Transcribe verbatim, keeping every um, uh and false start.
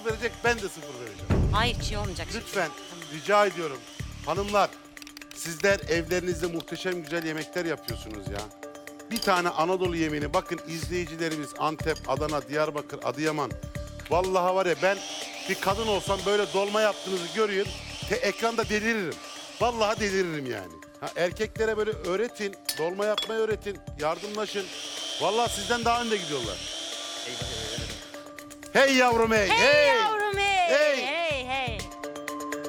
sıfır verecek, ben de sıfır vereceğim. Hayır çiğ olmayacak. Lütfen rica ediyorum. Hanımlar, sizler evlerinizde muhteşem güzel yemekler yapıyorsunuz ya. Bir tane Anadolu yemeğini bakın izleyicilerimiz Antep, Adana, Diyarbakır, Adıyaman. Vallahi var ya ben bir kadın olsam böyle dolma yaptığınızı göreyim. Te ekranda deliririm. Vallahi deliririm yani. Ha, erkeklere böyle öğretin, dolma yapmayı öğretin, yardımlaşın. Vallahi sizden daha önde gidiyorlar. Hey yavrum hey, Hey, hey. yavrum